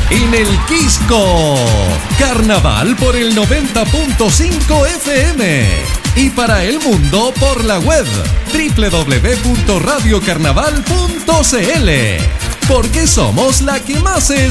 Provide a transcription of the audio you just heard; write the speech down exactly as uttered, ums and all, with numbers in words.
en el Quisco. Carnaval por el noventa punto cinco F M. Y para el mundo por la web doble u doble u doble u punto radio carnaval punto c l. Porque somos la que más se